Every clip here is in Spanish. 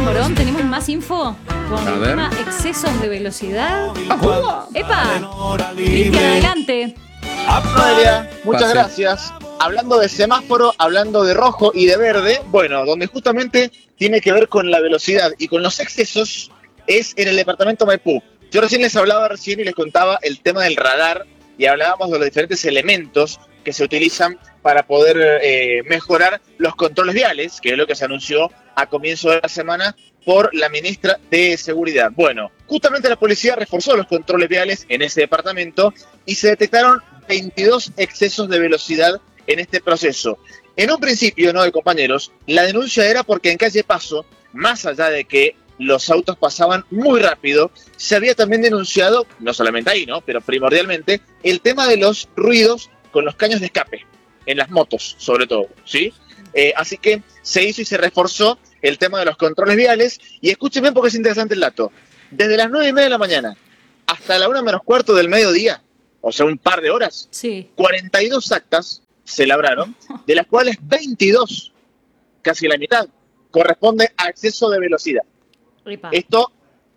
Morón, tenemos más info con el tema excesos de velocidad. ¡Epa! Cristian, adelante. Valeria, muchas Pase. gracias. Hablando de semáforo, hablando de rojo y de verde, bueno, donde justamente tiene que ver con la velocidad y con los excesos es en el departamento Maipú. Yo les hablaba y les contaba el tema del radar y hablábamos de los diferentes elementos que se utilizan para poder mejorar los controles viales, que es lo que se anunció a comienzo de la semana por la ministra de Seguridad. Bueno, justamente la policía reforzó los controles viales en ese departamento y se detectaron 22 excesos de velocidad en este proceso. En un principio, ¿no, compañeros? La denuncia era porque en calle Paso, más allá de que los autos pasaban muy rápido, se había también denunciado, no solamente ahí, ¿no?, pero primordialmente, el tema de los ruidos con los caños de escape, en las motos, sobre todo, ¿sí? Así que se hizo y se reforzó el tema de los controles viales, y escuchen bien porque es interesante el dato. Desde las 9:30 de la mañana hasta la 1:45 del mediodía, o sea, un par de horas, Sí. 42 actas se labraron, de las cuales 22, casi la mitad, corresponde a exceso de velocidad. Epa. Esto,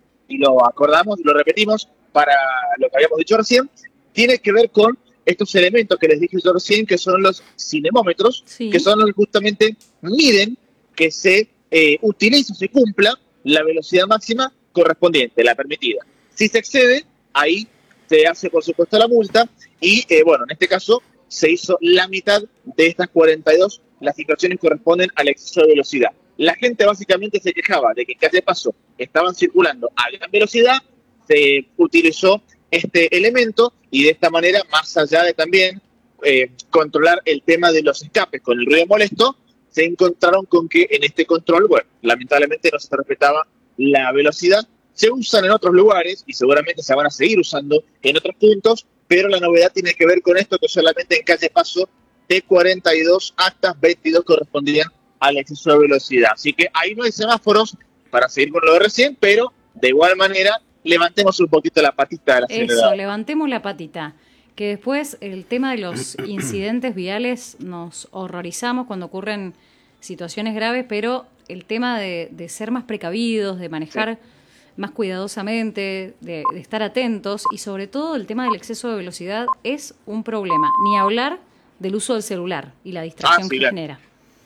y lo acordamos, lo repetimos para lo que habíamos dicho recién, tiene que ver con estos elementos que les dije yo recién, que son los cinemómetros, Sí. que son los que justamente miden que se utilice o se cumpla la velocidad máxima correspondiente, la permitida. Si se excede, ahí se hace por supuesto la multa y bueno, en este caso se hizo la mitad de estas 42, las situaciones corresponden al exceso de velocidad. La gente básicamente se quejaba de que en calle Paso estaban circulando a gran velocidad, se utilizó este elemento y de esta manera, más allá de también controlar el tema de los escapes con el ruido molesto, se encontraron con que en este control, bueno, lamentablemente no se respetaba la velocidad. Se usan en otros lugares y seguramente se van a seguir usando en otros puntos, pero la novedad tiene que ver con esto, que solamente en calle Paso de 42 actas, 22 correspondían al exceso de velocidad. Así que ahí no hay semáforos para seguir con lo de recién, pero de igual manera levantemos un poquito la patita de la Eso, levantemos la patita. Que después el tema de los incidentes viales nos horrorizamos cuando ocurren situaciones graves, pero el tema de ser más precavidos, de manejar más cuidadosamente, de estar atentos y sobre todo el tema del exceso de velocidad es un problema. Ni hablar del uso del celular y la distracción que genera.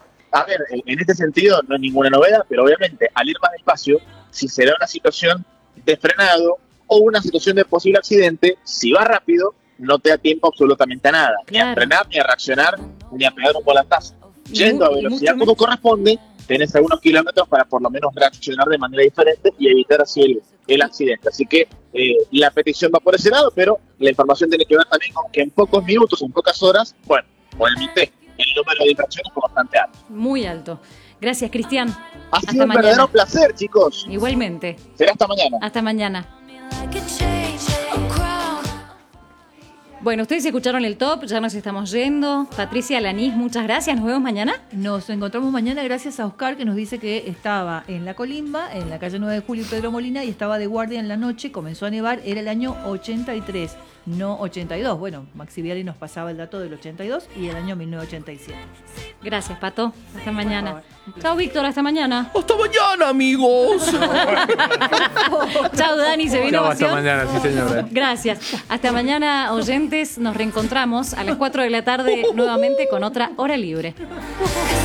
A ver, en este sentido no hay ninguna novedad, pero obviamente al ir más despacio, si se da una situación de frenado o una situación de posible accidente, si va rápido, no te da tiempo absolutamente a nada, ni a frenar, ni a reaccionar, ni a pegar un volantazo. Yendo a velocidad como corresponde, tenés algunos kilómetros para por lo menos reaccionar de manera diferente y evitar así el accidente. Así que la petición va por ese lado, pero la información tiene que ver también con que en pocos minutos, en pocas horas, bueno, obviamente el número de infracciones es bastante alto. Muy alto. Gracias, Cristian. Ha sido un verdadero placer, chicos. Igualmente. Será hasta mañana. Hasta mañana. Bueno, ustedes escucharon el top, ya nos estamos yendo. Patricia Lanís, muchas gracias. Nos vemos mañana. Nos encontramos mañana gracias a Oscar, que nos dice que estaba en La Colimba, en la calle 9 de Julio y Pedro Molina, y estaba de guardia en la noche. Comenzó a nevar, era el año 83, no 82. Bueno, Maxi Viali nos pasaba el dato del 82 y el año 1987. Gracias, Pato. Hasta mañana. Chao, Víctor. Hasta mañana. ¡Hasta mañana, amigos! Chao, Dani. Se viene Chao, hasta ovación. mañana, sí, señora. Gracias. Hasta mañana, oyentes. Nos reencontramos a las 4 de la tarde nuevamente con otra Hora Libre.